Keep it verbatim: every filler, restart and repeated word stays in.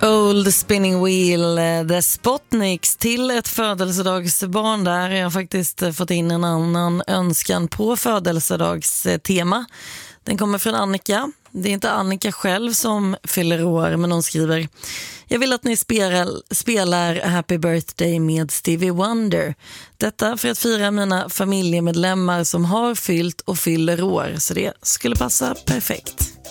Old Spinning Wheel, The Spotniks till ett födelsedagsbarn där. Jag har faktiskt fått in en annan önskan på födelsedagstema. Den kommer från Annika. Det är inte Annika själv som fyller år, men hon skriver: jag vill att ni spelar, spelar Happy Birthday med Stevie Wonder. Detta för att fira mina familjemedlemmar som har fyllt och fyller år, så det skulle passa perfekt.